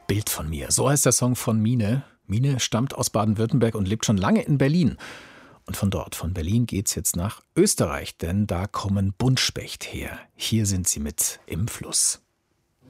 Bild von mir. So heißt der Song von Mine. Mine stammt aus Baden-Württemberg und lebt schon lange in Berlin. Und von dort, von Berlin, geht's jetzt nach Österreich, denn da kommen Buntspecht her. Hier sind sie mit Im Fluss.